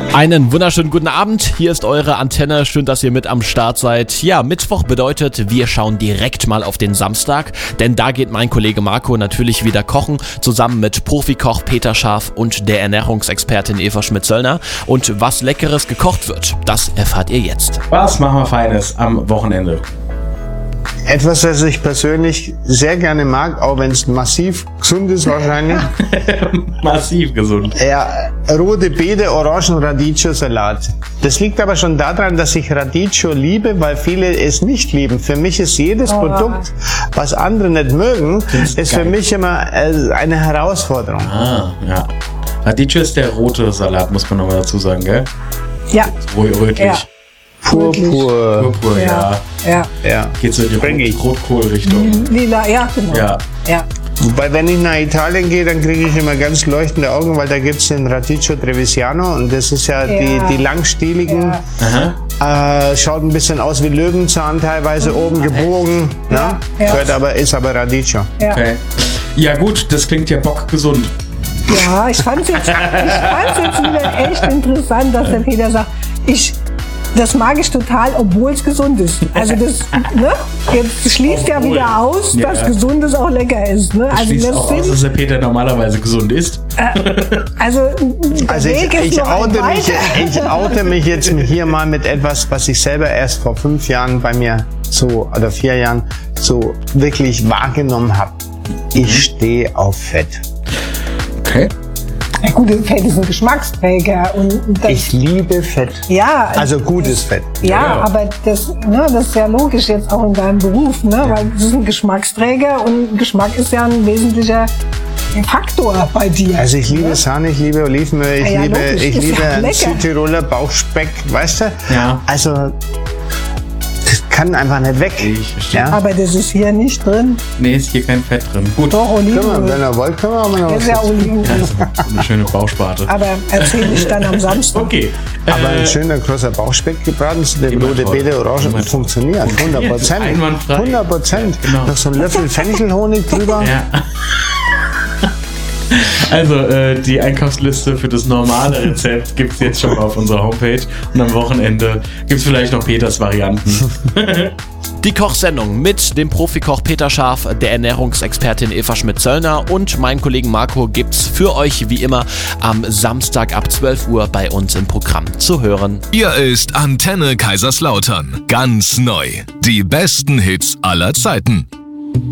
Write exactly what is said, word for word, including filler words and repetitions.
Einen wunderschönen guten Abend, hier ist eure Antenne, schön, dass ihr mit am Start seid. Ja, Mittwoch bedeutet, wir schauen direkt mal auf den Samstag, denn da geht mein Kollege Marco natürlich wieder kochen, zusammen mit Profikoch Peter Scharf und der Ernährungsexpertin Eva Schmidt-Söllner. Und was Leckeres gekocht wird, das erfahrt ihr jetzt. Was machen wir Feines am Wochenende? Etwas, was ich persönlich sehr gerne mag, auch wenn es massiv gesund ist wahrscheinlich. Massiv gesund. Ja, rote Beete, Orangen, Radicchio-Salat. Das liegt aber schon daran, dass ich Radicchio liebe, weil viele es nicht lieben. Für mich ist jedes oh. Produkt, was andere nicht mögen, ist, ist für mich immer äh, eine Herausforderung. Ah, ja. Radicchio ist der rote Salat, muss man nochmal dazu sagen, gell? Ja. Rötlich. Ja. Purpur. Purpur, ja. Ja. ja. Geht so in die Rot- Rotkohl-Richtung. Lila, ja, genau. Ja. ja. Wobei, wenn ich nach Italien gehe, dann kriege ich immer ganz leuchtende Augen, weil da gibt es den Radicchio Trevigiano und das ist ja, ja. Die, die langstieligen. Ja. Äh, schaut ein bisschen aus wie Löwenzahn, teilweise mhm. oben gebogen. Ja. Ne? Ja. Gehört aber, ist aber Radicchio. Ja. Okay. Ja gut, das klingt ja bockgesund. Ja, ich fand es jetzt, jetzt wieder echt interessant, dass der Peter sagt, ich... Das mag ich total, obwohl es gesund ist. Also das, ne? Jetzt schließt ja wieder aus, ja. dass Gesundes auch lecker ist. Ne? Also schließt auch aus, dass der Peter normalerweise gesund ist. Äh, also also ich, ich, oute mich, ich oute mich jetzt hier mal mit etwas, was ich selber erst vor fünf Jahren bei mir so, oder vier Jahren so wirklich wahrgenommen habe. Ich stehe auf Fett. Okay. Ja, gut, Fett ist ein Geschmacksträger. Und das, ich liebe Fett. Ja. Also gutes Fett. Ja, ja. aber das, ne, das ist ja logisch jetzt auch in deinem Beruf, ne? Ja. Weil das ist ein Geschmacksträger und Geschmack ist ja ein wesentlicher Faktor bei dir. Also ich liebe ne? Sahne, ich liebe Olivenöl, ich ja, liebe, logisch, ich liebe ja Südtiroler Bauchspeck, weißt du? Ja. Also das kann einfach nicht weg. Ich verstehe. Ja? Aber das ist hier nicht drin. Nee, ist hier kein Fett drin. Gut. Doch, Olivenöl. Wenn ihr wollt, können wir aber noch was. Ja, Olivenöl. Ja, eine schöne Bauchsparte. Aber erzähle ich dann am Samstag. Okay. Aber äh, ein schöner großer Bauchspeck gebraten, der rote Beete, Orange, funktioniert. hundert Prozent. hundert Prozent. Genau. Noch so ein Löffel Fenchelhonig drüber. Ja. Also äh, die Einkaufsliste für das normale Rezept gibt es jetzt schon mal auf unserer Homepage und am Wochenende gibt es vielleicht noch Peters Varianten. Die Kochsendung mit dem Profikoch Peter Scharf, der Ernährungsexpertin Eva Schmidt-Söllner und meinem Kollegen Marco gibt's für euch wie immer am Samstag ab zwölf Uhr bei uns im Programm zu hören. Hier ist Antenne Kaiserslautern. Ganz neu. Die besten Hits aller Zeiten.